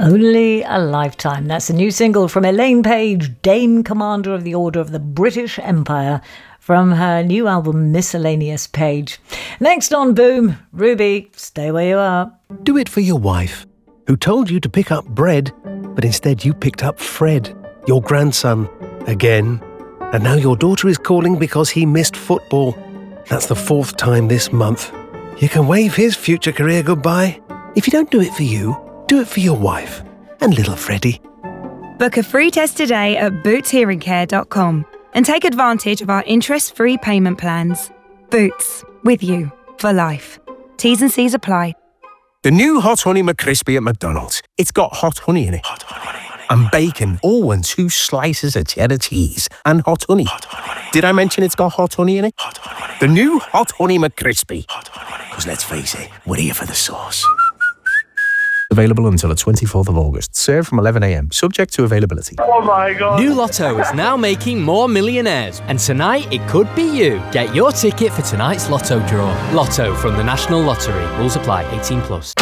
Only a Lifetime. That's a new single from Elaine Page, Dame Commander of the Order of the British Empire, from her new album Miscellaneous Page. Next on Boom, Ruby, Stay Where You Are. Do it for your wife, who told you to pick up bread, but instead you picked up Fred, your grandson, again. And now your daughter is calling because he missed football. That's the 4th time this month. You can wave his future career goodbye. If you don't do it for you, do it for your wife and little Freddie. Book a free test today at bootshearingcare.com and take advantage of our interest-free payment plans. Boots, with you for life. T's and C's apply. The new Hot Honey McCrispy at McDonald's. It's got hot honey in it. Hot honey. And bacon, and 2 slices of cheddar cheese and hot honey. Did I mention it's got hot honey in it? Hot honey. The new Hot Honey McCrispy. Because let's face it, we're here for the sauce. Available until the 24th of August. Served from 11 a.m. Subject to availability. Oh my God. New Lotto is now making more millionaires. And tonight, it could be you. Get your ticket for tonight's Lotto draw. Lotto from the National Lottery. Rules apply. 18+.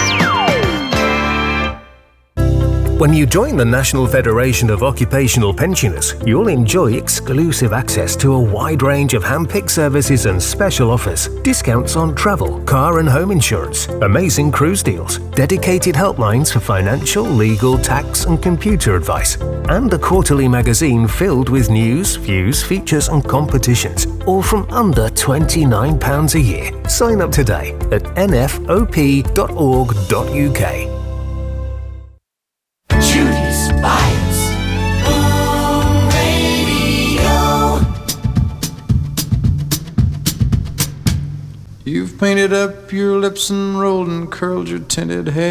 When you join the National Federation of Occupational Pensioners, you'll enjoy exclusive access to a wide range of hand-picked services and special offers, discounts on travel, car and home insurance, amazing cruise deals, dedicated helplines for financial, legal, tax and computer advice, and a quarterly magazine filled with news, views, features and competitions, all from under £29 a year. Sign up today at nfop.org.uk. Judy Spires on radio. You've painted up your lips and rolled and curled your tinted hair.